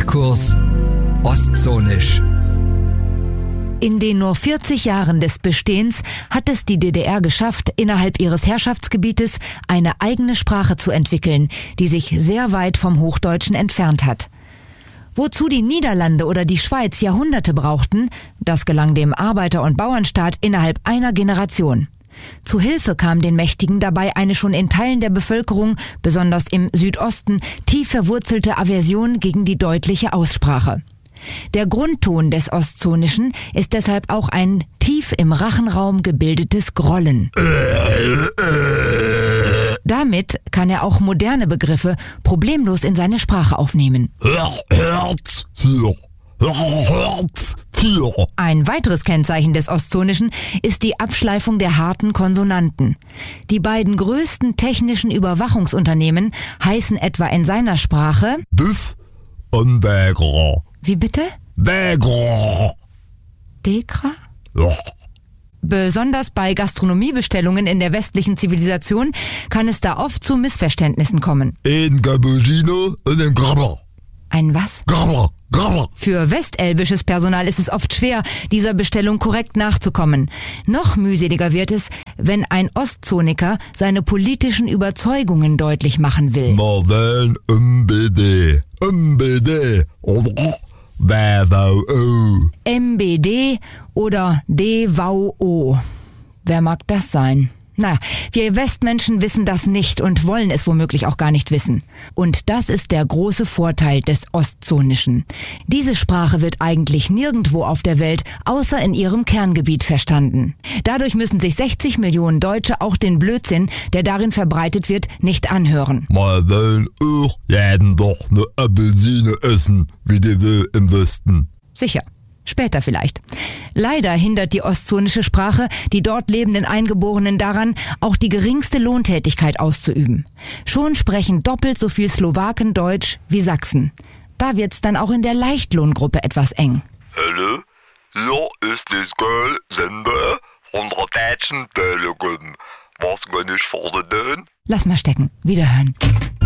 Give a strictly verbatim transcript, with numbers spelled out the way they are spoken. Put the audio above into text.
Sprachkurs Ostzonisch. In den nur vierzig Jahren des Bestehens hat es die D D R geschafft, innerhalb ihres Herrschaftsgebietes eine eigene Sprache zu entwickeln, die sich sehr weit vom Hochdeutschen entfernt hat. Wozu die Niederlande oder die Schweiz Jahrhunderte brauchten, das gelang dem Arbeiter- und Bauernstaat innerhalb einer Generation. Zu Hilfe kam den Mächtigen dabei eine schon in Teilen der Bevölkerung, besonders im Südosten, tief verwurzelte Aversion gegen die deutliche Aussprache. Der Grundton des Ostzonischen ist deshalb auch ein tief im Rachenraum gebildetes Grollen. Damit kann er auch moderne Begriffe problemlos in seine Sprache aufnehmen. Ein weiteres Kennzeichen des Ostzonischen ist die Abschleifung der harten Konsonanten. Die beiden größten technischen Überwachungsunternehmen heißen etwa in seiner Sprache Düff und Degra. Wie bitte? Degra. Dekra? Ja. Besonders bei Gastronomiebestellungen in der westlichen Zivilisation kann es da oft zu Missverständnissen kommen. Ein Cappuccino und ein Grabber. Ein was? Grabber. Grabber. Für westelbisches Personal ist es oft schwer, dieser Bestellung korrekt nachzukommen. Noch mühseliger wird es, wenn ein Ostzoniker seine politischen Überzeugungen deutlich machen will. Wir wählen M B D. M B D. Oder D V O. M B D oder D V O. Wer mag das sein? Na, wir Westmenschen wissen das nicht und wollen es womöglich auch gar nicht wissen. Und das ist der große Vorteil des Ostzonischen. Diese Sprache wird eigentlich nirgendwo auf der Welt außer in ihrem Kerngebiet verstanden. Dadurch müssen sich sechzig Millionen Deutsche auch den Blödsinn, der darin verbreitet wird, nicht anhören. Wir wollen auch jeden doch eine Apfelsine essen, wie die will im Westen. Sicher. Später vielleicht. Leider hindert die ostzonische Sprache die dort lebenden Eingeborenen daran, auch die geringste Lohntätigkeit auszuüben. Schon sprechen doppelt so viel Slowaken Deutsch wie Sachsen. Da wird's dann auch in der Leichtlohngruppe etwas eng. Hallo, hier ist das Girl-Sender von der Deutschen Telekom. Was kann ich für Sie tun? Lass mal stecken. Wiederhören.